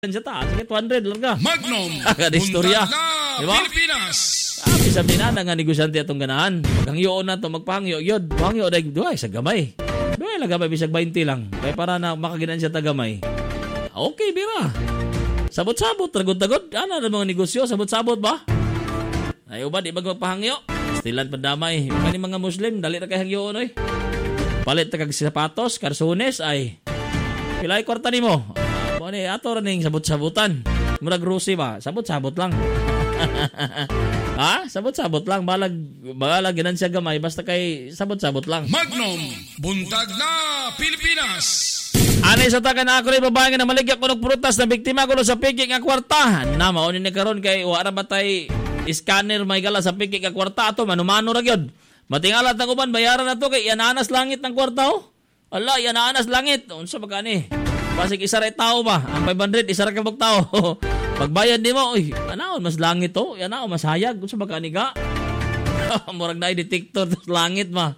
Siya ta, sige 200 lang ka. Magnum, Istorya. Diba? Pilipinas. Sabi na nga negosyante atong ganahan. Paghangyoon na to, magpahangyo yod. Pahangyo dahil duhay sa gamay. Duhay lang gamay, bisag 20 lang. Kaya para na makaginan siya tagamay. Okay, bira. Sabot-sabot, tagod-tagod. Ano na mga negosyo? Sabot-sabot ba? Ayaw ba, di ba magpahangyo? Stilan pandamay. Kani mga Muslim, dali na kay hangyoon oy. Palit na kag sapatos, karsunes ay. Pilay kwarta ni mo. Ni ato rin sabot-sabutan. Murag Rusi ba? Sabot-sabot lang. Ha? Sabot-sabot lang. Balag ginan siya gamay. Basta kay sabot-sabot lang. Magnum, buntag na Pilipinas. Ani sa taga na ako rin babae na maligyak ko ng prutas na biktima ko sa piging nga kwarta. Na, maunin ni karon kay wala ba tay scanner may gala sa piging nga kwarta. Ato, manumano ra gyud. Matingalat na kuban, bayaran na to kay yananas langit ng kwarta oh. Ala, yananas langit. Unsa ba gani? Basig isa rin tao ba? Ang 500, isa rin kabag tao. Pagbayad di mo, uy, anaon, mas langit to. Anaon, mas hayag. Kung sa magkaniga. Murag na i-detector langit ba?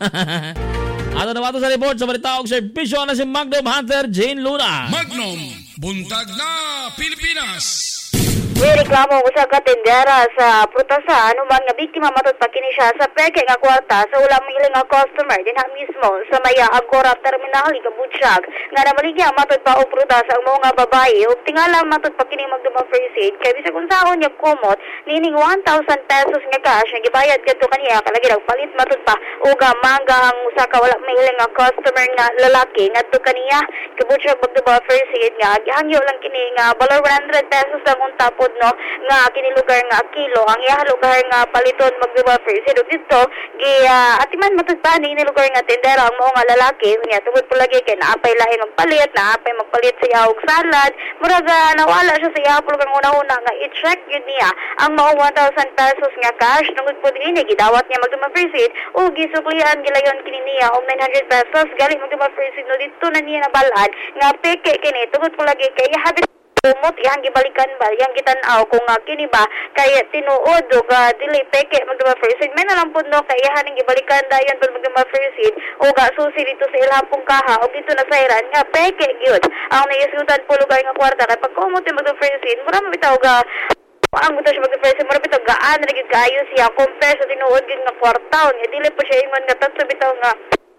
Ato na ba ito sa report sa balitaog servisyo na si Magnum Hunter Jane Luna. Magnum, buntag na Pilipinas. May reklamo ko sa katindera sa prutasan man nga biktima matod pakini siya sa peke nga kwarta sa ulang miling nga customer dinha mismo sa Maya Agora Terminal Ikabutyag nga namaligya matod pa og prutas ang mga babae ug tingala matod pakini magduma first aid kay bisag unsaon niya kumot nining 1,000 pesos nga cash nga gibayad kadto kaniya kalagi nagpalit matod pa og mangga ang usa ka wala miling nga customer nga lalaki ngadto kaniya Ikabutyag magduma first aid nga gihangyo lang kini nga balor 100 pesos lang unta no nga kini lugar nga kilo ang iya lugar nga paliton magduba first aid dito gi atiman matud pa ni lugar nga tindera ang mao nga lalaki nya tungod po lagi kay naapay lain magpalit siya og salad murag nawala siya sa iya lugar una-una nga i-check yun niya ang mao 1,000 pesos nga cash tungod po dinhi gidawat niya magduba first aid ug gisuklian gilayon kini niya og 900 pesos gali magduba first aid no dito na niya nabalad nga peke kini tungod po lagi kay habit kumot yang gibalikan ba yang gitan-aw kung kini ba kay tinuod ug dili peke magduma first aid may nalampod no kay haning gibalikan dayon pag magduma first aid ug susi dito sa ilhapong kaha ug dito na sayran nga peke gyud ang naisutan po lugar nga kwarta kay pag kumot magduma first aid mura mabitaw ga ang buto siya mag-first mura bitaw gaan na gid kaayo siya compare sa tinuod gid nga kwarta nya dili pa siya ingon nga tatso bitaw nga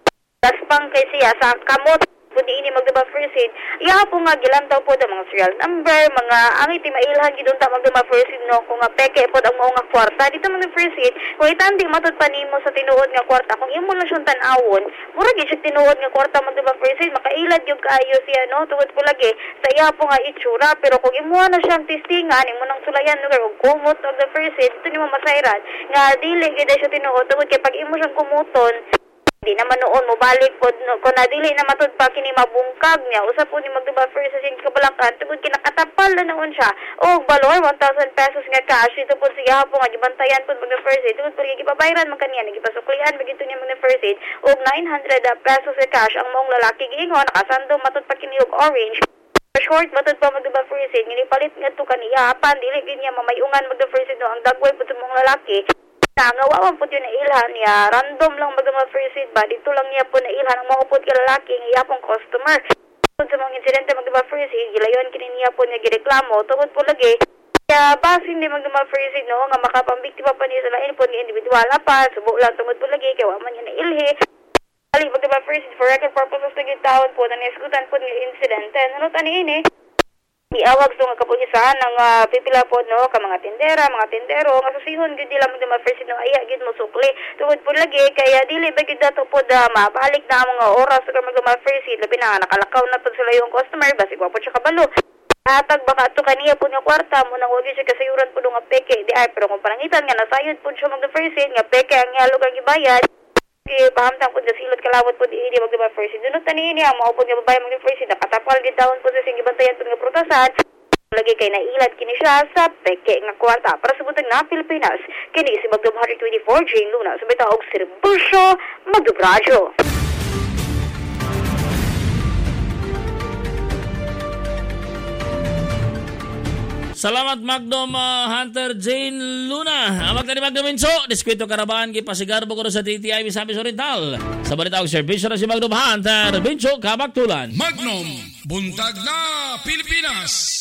gaspang kay siya sa kamot kung ini magduma first aid, iya po nga gilantaw po ang mga serial number, mga ang iti mailhan gidun ta magduma first aid no, kung nga peke po ang mga kwarta, dito mga first aid, kung itandi matod pa nimo sa tinuod nga kwarta, kung imo lang siyang tanawon, mura gid siya tinuod nga kwarta magduma first aid, makailad yung kaayo siya no, tungod po lagi, sa iya po nga itsura, pero kung imo na siyang testingan, imo nang sulayan lugar, kung kumot og the first aid, ito nimo masayran, nga dili gid siya tinuod, tungod kay pag imo siyang kumuton, di naman noon mobalik pod no, kung nadili na matud pa kini mabungkag niya usa po ni magduba first sa kabalakan tungod kinakatapal na noon siya og balor 1,000 pesos nga cash ito po siya po nga gibantayan pod mag first aid tungod po gipabayran man kaniya nagipasuklian bagito niya mag first aid og 900 pesos nga cash ang mong lalaki giingon nakasando matud pa kini og orange short matud pa magduba first aid ginipalit ngadto kaniya apan dili gid niya mamayungan magduba first aid no ang dagway pud mong lalaki nga wawan po yun na ilhan niya, random lang magdama first aid ba, dito lang niya po na ilhan ang maupod ka lalaki, ng iya pong customer. Tungod sa mga insidente magdama first aid, gilayon kini niya po niya gireklamo, tungod po lagi, kaya basin di magdama first aid no, nga makapambiktima pa niya sa lain po ni individual pa, subo lang tungod po lagi, kaya waman niya na ilhi. Ali, magdama first aid, for record purposes na gitawon po, na niskutan po ng insidente, nanot ani ini, iawag sa nga kapulisan ng pipila po no ka mga tindero nga susihon gid dila magdama first no aya gid mo sukli tungod po lagi kaya dili ba gid dato po mabalik na mga oras sa magdama first labi na nakalakaw na pud sila yung customer basi wa po siya kabalo hatag baka ato kaniya po nga kwarta mo nang wagi siya kasayuran po nga peke di ay pero kung parangitan nga nasayod po siya magdama first nga peke ang ialog ang gibayad pahamtang po sa silot kalawat po di magdama first aid. Dunot tani niya, maupod nga babae magdama first aid, nakatapal gitawon po sa singibantayan po nga prutasan. Lagi kay nailad kini siya sa peke nga kwarta. Para sa butang na Pilipinas, kini si Magdum 124 Jane Luna. Sa bitaog serbisyo, Magdum Radyo. Salamat Magnum Hunter Jane Luna. Amag na ni Magnum Inso. Diskwento karabahan kipasigarbo ko sa TTI Misamis Oriental. Sa balita og serbisyo na si Magnum Hunter Bincho Kabaktulan. Magnum, buntag na Pilipinas.